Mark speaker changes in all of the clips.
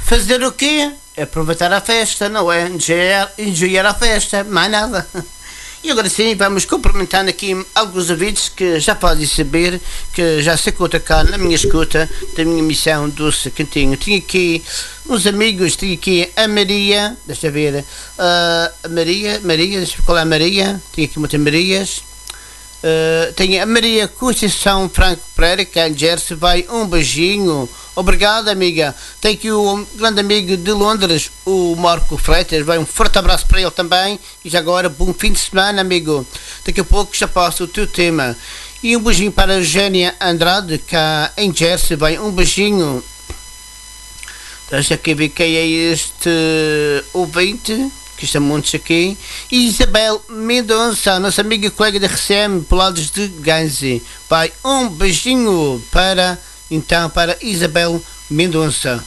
Speaker 1: Fazer o quê? Aproveitar a festa, não é? Enjoyar a festa, mais nada. E agora sim, vamos cumprimentando aqui alguns ouvintes que já podem saber que já se escuta cá na minha escuta da minha missão Doce Cantinho. Tinha aqui uns amigos, tinha aqui a Maria, deixa eu ver, a Maria, deixa eu ver qual é a Maria, tinha aqui muitas Marias. Tenho a Maria Conceição Franco Pereira, que é em Jersey, vai um beijinho. Obrigado, amiga. Tem aqui o grande amigo de Londres, o Marco Freitas, vai um forte abraço para ele também. E já agora, bom fim de semana, amigo. Daqui a pouco já passo o teu tema. E um beijinho para a Eugénia Andrade, que é em Jersey, vai um beijinho. Deixa aqui ver quem é este ouvinte, que está muitos aqui. Isabel Mendonça, nossa amiga e colega da RCM, Polados de Ganze. Vai um beijinho para Isabel Mendonça.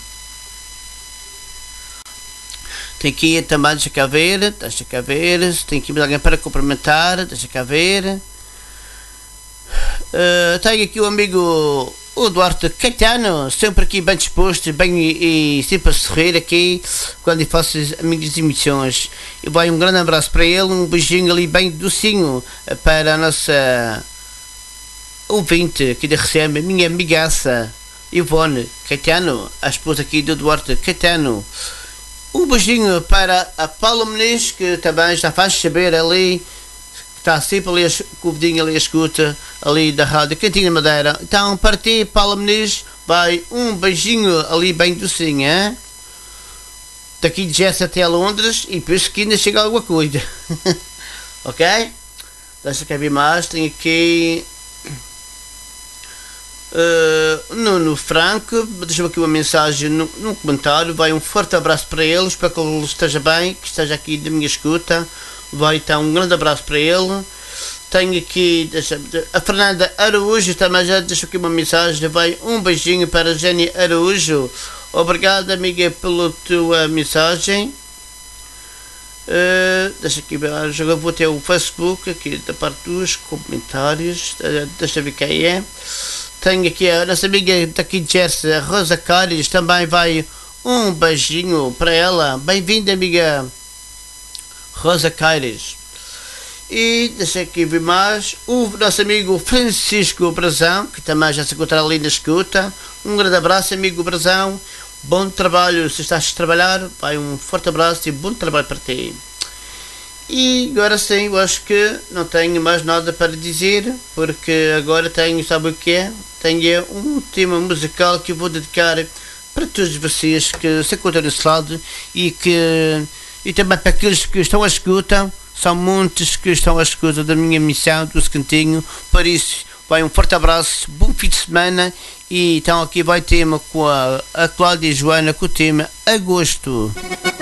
Speaker 1: Tem aqui também, deixa cá ver, se tem aqui alguém para cumprimentar, deixa cá ver. Tem aqui o amigo o Duarte Caetano, sempre aqui bem disposto, bem e sempre a sorrir aqui quando ele faz as minhas emissões. E vai um grande abraço para ele, um beijinho ali bem docinho para a nossa ouvinte que recebe, a minha amigaça Ivone Caetano, a esposa aqui do Duarte Caetano. Um beijinho para a Paula Muniz, que também já faz saber ali, está sempre ali com o dedinho ali a escuta ali da Rádio Cantinho Madeira. Então para ti, Paula Muniz, vai um beijinho ali bem docinho, hein? Daqui de Jess até a Londres e penso que ainda chega alguma coisa. Ok? Deixa cá ver mais, tem aqui Nuno Franco, deixa-me aqui uma mensagem no comentário, vai um forte abraço para ele, espero que ele esteja bem, que esteja aqui da minha escuta, vai então um grande abraço para ele. Tenho aqui a Fernanda Araújo, também já deixa aqui uma mensagem, vai um beijinho para a Jenny Araújo, obrigado amiga pela tua mensagem. Deixa aqui ver, já vou ter o Facebook aqui da parte dos comentários, deixa eu ver quem é. Tenho aqui a nossa amiga daqui de Jersey, a Rosa Cares, também vai um beijinho para ela. Bem-vinda, amiga Rosa Cares. E deixa aqui ver mais. O nosso amigo Francisco Brazão, que também já se encontra ali na escuta. Um grande abraço, amigo Brazão. Bom trabalho, se estás a trabalhar, vai um forte abraço e bom trabalho para ti. E agora sim, eu acho que não tenho mais nada para dizer, porque agora tenho, sabe o que é? Tenho um tema musical que eu vou dedicar para todos vocês que se encontram nesse lado e também para aqueles que estão à escuta. São muitos que estão à escuta da minha missão do Cantinho. Por isso, vai um forte abraço, bom fim de semana. E então aqui vai tema com a Cláudia e Joana com o tema Agosto.